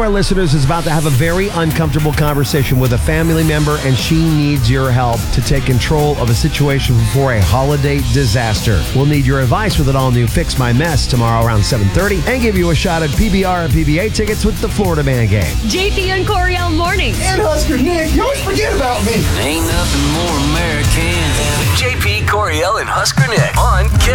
our listeners is about to have a very uncomfortable conversation with a family member, and she needs your help to take control of a situation before a holiday disaster. We'll need your advice with an all-new Fix My Mess tomorrow around 7:30 and give you a shot at PBR and PBA tickets with the Florida Man game. JP and Coriel mornings. And Husker Nick, you always forget about me. Ain't nothing more American than JP, Coriel, and Husker Nick on